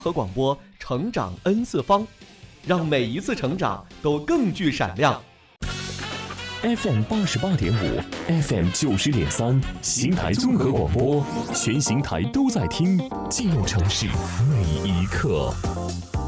和广播成长 N 次方，让每一次成长都更具闪亮。 FM 88.5 ，FM 90.3，邢台综合广播，全邢台都在听，记录城市每一刻。